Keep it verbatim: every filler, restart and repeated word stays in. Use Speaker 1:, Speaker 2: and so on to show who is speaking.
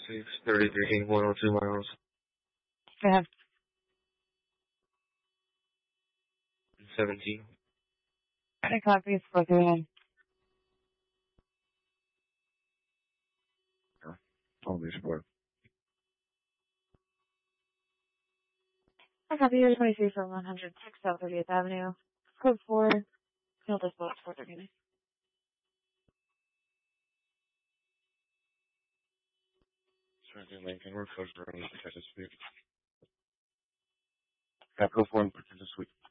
Speaker 1: six, thirty-three, one oh two miles.
Speaker 2: Go ahead.
Speaker 1: seventeen.
Speaker 2: I copy. Go ahead.
Speaker 1: Only support.
Speaker 2: I copy. You're twenty-three for one hundred six South thirtieth Avenue. Code four. Field Dispo four thirty-nine.
Speaker 1: Trying Lincoln, we're close to Texas Suite. Capital Form, Texas Suite.